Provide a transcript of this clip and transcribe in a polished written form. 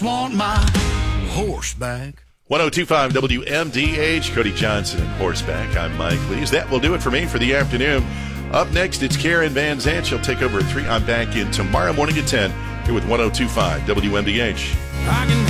Want my horseback. 102.5 WMDH, Cody Johnson and Horseback. I'm Mike Lees. That will do it for me for the afternoon. Up next, it's Karen Van Zant. She'll take over at 3. I'm back in tomorrow morning at 10 here with 102.5 WMDH. I can